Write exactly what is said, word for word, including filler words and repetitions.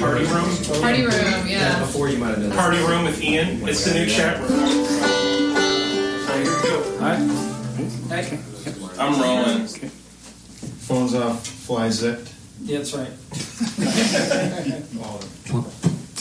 Party Room. Party Room, yeah. Before you might have done that. Party Room with Ian. It's the new chat room. All right, here we go. Hi. Hey. I'm rolling. Phone's off, fly zipped. Yeah, that's right.